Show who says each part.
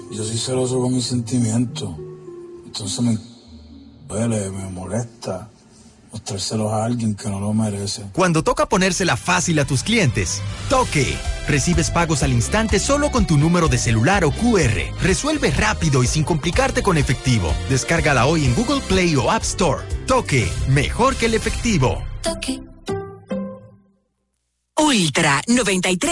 Speaker 1: Yo soy celoso con mis sentimientos. Entonces me duele, me molesta mostrárselos a alguien que no lo merece.
Speaker 2: Cuando toca ponérsela fácil a tus clientes, Toque. Recibes pagos al instante solo con tu número de celular o QR. Resuelve rápido y sin complicarte con efectivo. Descárgala hoy en Google Play o App Store. Toque, mejor que el efectivo.
Speaker 3: Toque. Ultra 93.